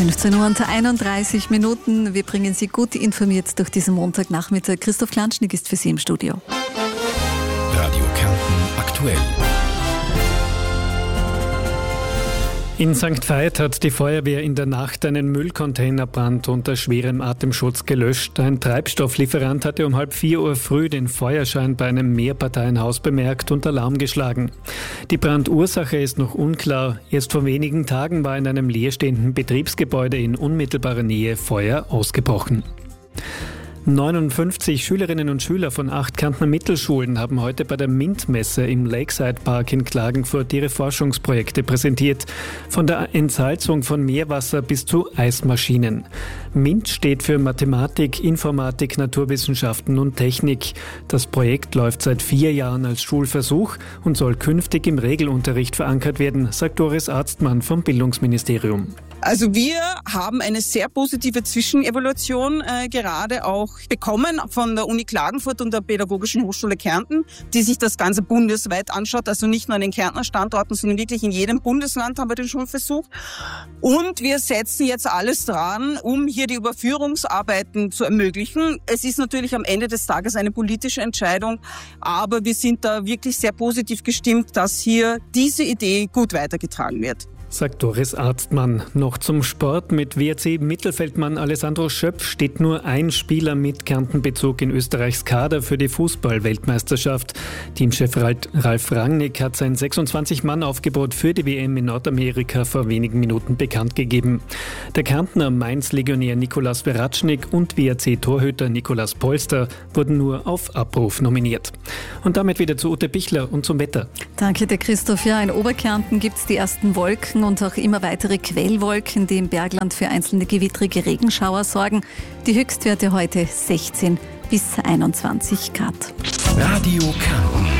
15:31 Uhr. Wir bringen Sie gut informiert durch diesen Montagnachmittag. Christoph Klanschnik ist für Sie im Studio. Radio Kärnten aktuell. In St. Veit hat die Feuerwehr in der Nacht einen Müllcontainerbrand unter schwerem Atemschutz gelöscht. Ein Treibstofflieferant hatte um 3:30 Uhr früh den Feuerschein bei einem Mehrparteienhaus bemerkt und Alarm geschlagen. Die Brandursache ist noch unklar. Erst vor wenigen Tagen war in einem leerstehenden Betriebsgebäude in unmittelbarer Nähe Feuer ausgebrochen. 59 Schülerinnen und Schüler von 8 Kärntner Mittelschulen haben heute bei der MINT-Messe im Lakeside Park in Klagenfurt ihre Forschungsprojekte präsentiert. Von der Entsalzung von Meerwasser bis zu Eismaschinen. MINT steht für Mathematik, Informatik, Naturwissenschaften und Technik. Das Projekt läuft seit 4 Jahren als Schulversuch und soll künftig im Regelunterricht verankert werden, sagt Doris Arztmann vom Bildungsministerium. Also wir haben eine sehr positive Zwischenevaluation gerade auch bekommen von der Uni Klagenfurt und der Pädagogischen Hochschule Kärnten, die sich das Ganze bundesweit anschaut, also nicht nur an den Kärntner Standorten, sondern wirklich in jedem Bundesland haben wir den Schulversuch. Und wir setzen jetzt alles dran, um hier die Überführungsarbeiten zu ermöglichen. Es ist natürlich am Ende des Tages eine politische Entscheidung, aber wir sind da wirklich sehr positiv gestimmt, dass hier diese Idee gut weitergetragen wird. Sagt Doris Arztmann. Noch zum Sport. Mit WRC-Mittelfeldmann Alessandro Schöpf steht nur ein Spieler mit Kärntenbezug in Österreichs Kader für die Fußball-Weltmeisterschaft. Teamchef Ralf Rangnick hat sein 26-Mann-Aufgebot für die WM in Nordamerika vor wenigen Minuten bekannt gegeben. Der Kärntner Mainz-Legionär Nikolaus Veratschnik und WRC-Torhüter Nikolaus Polster wurden nur auf Abruf nominiert. Und damit wieder zu Ute Bichler und zum Wetter. Danke dir, Christoph. Ja, in Oberkärnten gibt es die ersten Wolken und auch immer weitere Quellwolken, die im Bergland für einzelne gewittrige Regenschauer sorgen. Die Höchstwerte heute 16 bis 21 Grad. Radio Kärnten.